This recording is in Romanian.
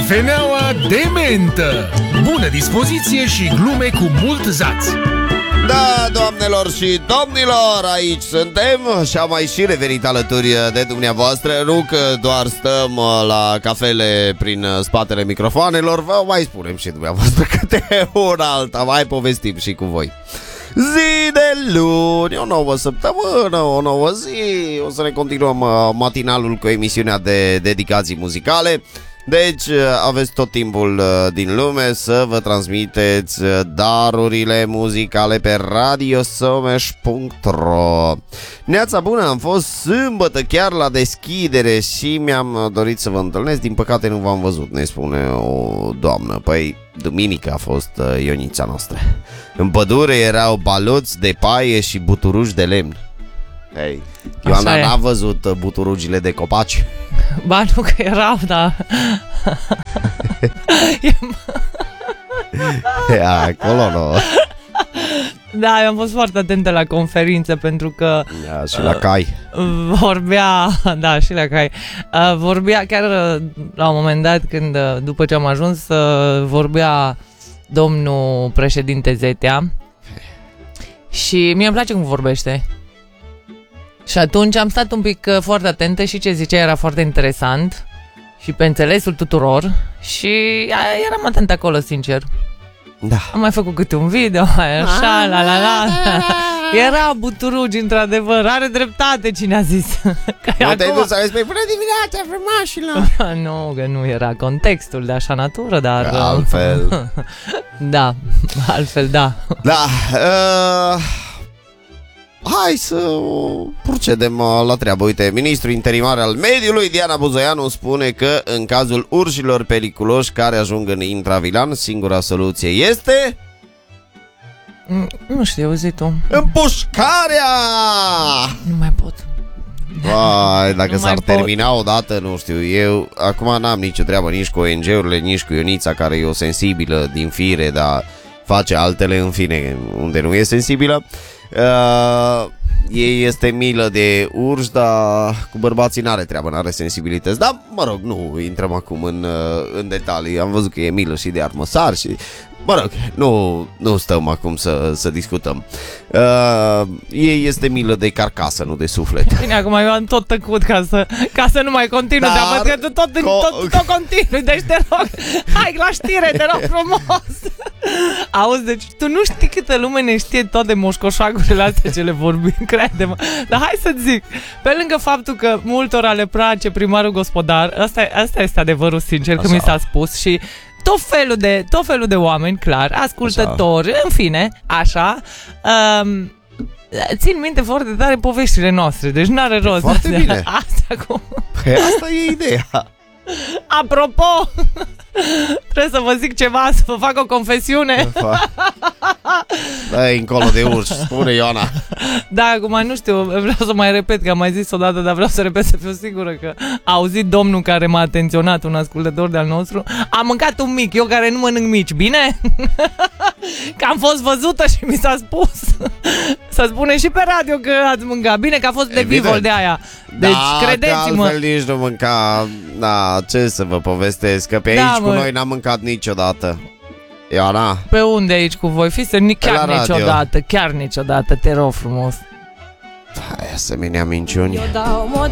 Cafeneaua de mentă. Bună dispoziție și glume cu mult zaț. Da, doamnelor și domnilor, aici suntem și am mai și revenit alături de dumneavoastră. Nu că doar stăm la cafele prin spatele microfoanelor, vă mai spunem și dumneavoastră câte una alta, mai povestim și cu voi. Zi de luni, o nouă săptămână, o nouă zi. O să ne continuăm matinalul cu emisiunea de dedicații muzicale. Deci aveți tot timpul din lume să vă transmiteți darurile muzicale pe radiosomeș.ro. Neața bună, am fost sâmbătă chiar la deschidere și mi-am dorit să vă întâlnesc. Din păcate nu v-am văzut, ne spune o doamnă. Păi duminică a fost Ionița noastră. În pădure erau baloți de paie și buturuși de lemn. Hei, Ioana n-a văzut buturugile de copaci? Ba nu că erau, dar... Acolo nu. Da, eu am fost foarte atentă la conferință pentru că... Și la cai. Vorbea, da, și la cai. Vorbea chiar la un moment dat când, după ce am ajuns, vorbea domnul președinte Zetea. Și mie îmi place cum vorbește. Și atunci am stat un pic foarte atentă și ce zicea era foarte interesant și pe înțelesul tuturor și eram atent acolo, sincer. Da. Am mai făcut câte un video, așa, la. Era buturugi, într-adevăr, are dreptate cine a zis. Nu te-ai dus să vezi, păi, bună dimineața, frumoșilor! Nu, că nu era contextul de așa natură, dar... Altfel. Da, altfel, da. Da, hai să procedem la treabă. Uite, ministrul interimar al mediului, Diana Buzoianu, spune că în cazul urșilor periculoși care ajung în intravilan, singura soluție este... Nu știu, zi tu. Împușcarea! Nu mai pot. Vai, dacă s-ar termina odată, nu știu, eu acum n-am nicio treabă nici cu ONG-urile, nici cu Ionița, care e o sensibilă din fire, dar face altele, în fine, unde nu e sensibilă. Ei este milă de urși, dar cu bărbații n-are treabă, n-are sensibilități. Dar, mă rog, nu intrăm acum în detalii. Am văzut că e milă și de armăsar și... Mă rog, nu stăm acum să discutăm. Ei este milă de carcasă, nu de suflet. Bine, acum eu am tot tăcut ca să nu mai continui, dar văd că tu tot continui, deci te rog, hai la știre, te rog frumos. Auzi, deci tu nu știi câtă lume ne știe tot de moșcoșagurile astea ce le vorbim, crede-mă. Dar hai să-ți zic, pe lângă faptul că multora le place primarul gospodar, asta este adevărul sincer, că mi s-a spus și tot felul de oameni, clar, ascultători, așa. În fine, așa, țin minte foarte tare poveștile noastre, deci n-are rost. Foarte bine. Asta cum... Păi asta e ideea. Apropo, trebuie să vă zic ceva, să vă fac o confesiune. Dă-i încolo de urși, spune Ioana. Da, acum nu știu, vreau să mai repet, că am mai zis odată, dar vreau să repet să fiu sigură că a auzit domnul care m-a atenționat, un ascultător de-al nostru. Am mâncat un mic, eu care nu mănânc mici, bine? Că am fost văzută și mi s-a spus. Să spune și pe radio că ați mâncat. Bine că a fost de Vivol de aia. Deci da, credeți-mă, altfel nici nu mânca. Da, ce să vă povestesc, că pe aici cu noi n-am mâncat niciodată. Ioana, pe unde aici cu voi? Fiți chiar niciodată. Chiar niciodată, te rog frumos. Hai, asemenea minciuni. Eu dau